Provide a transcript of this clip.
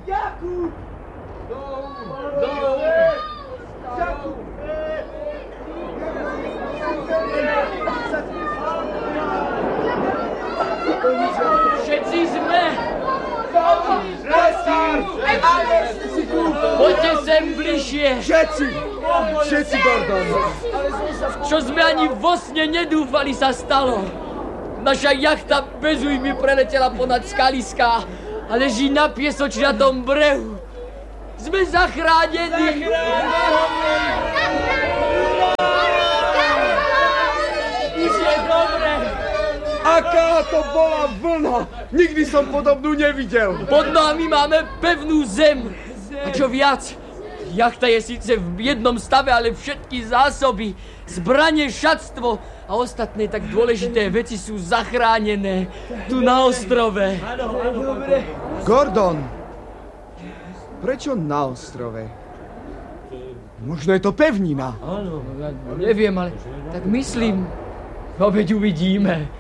Jakub! Jakub! Všetci sme! Poďte sem bližšie! Všetci, Gordon! Čo sme ani vo sne nedúfali sa stalo. Naša jachta bez újmy preletela ponad skaliská a leží na piesočnatom brehu. Sme zachránení! Už je dobre! Aká to bola vlna! Nikdy som podobnú nevidel. Pod nami máme pevnú zem. A čo viac, jachta je síce v jednom stave, ale všetky zásoby, zbranie, šatstvo a ostatné tak dôležité veci sú zachránené tu na ostrove. Gordon, prečo na ostrove? Možno je to pevnina. Áno, ja neviem, ale tak myslím. Obeď uvidíme.